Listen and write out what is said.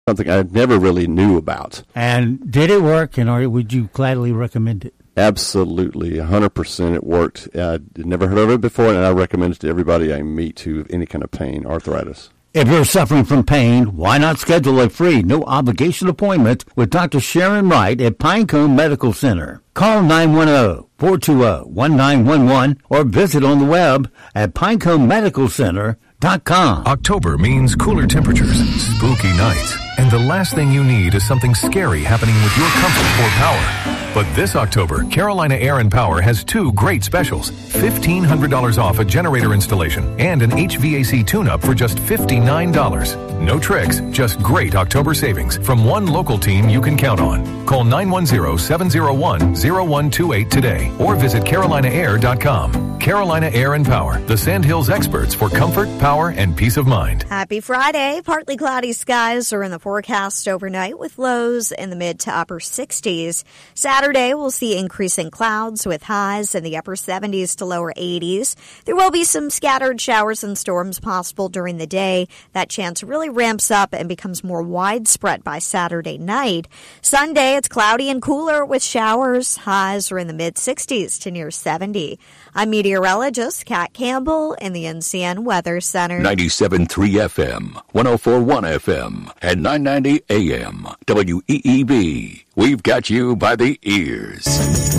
something I never really knew about. And did it work, and would you gladly recommend it? Absolutely, 100% it worked. I'd never heard of it before, and I recommend it to everybody I meet who have any kind of pain, arthritis. If you're suffering from pain, why not schedule a free, no-obligation appointment with Dr. Sharon Wright at Pinecone Medical Center? Call 910-420-1911 or visit on the web at pineconemedicalcenter.com. October means cooler temperatures, spooky nights, and the last thing you need is something scary happening with your comfort or power. But this October, Carolina Air & Power has two great specials. $1,500 off a generator installation and an HVAC tune-up for just $59. No tricks, just great October savings from one local team you can count on. Call 910-701-0128 today or visit CarolinaAir.com. Carolina Air & Power, the Sandhills experts for comfort, power, and peace of mind. Happy Friday. Partly cloudy skies are in the forecast overnight with lows in the mid to upper 60s. Saturday, we'll see increasing clouds with highs in the upper 70s to lower 80s. There will be some scattered showers and storms possible during the day. That chance really ramps up and becomes more widespread by Saturday night. Sunday, it's cloudy and cooler with showers. Highs are in the mid 60s to near 70. I'm meteorologist Kat Campbell in the NCN Weather Center. 97.3 FM, 104.1 FM, and 990 AM. WEEB. We've got you by the ears.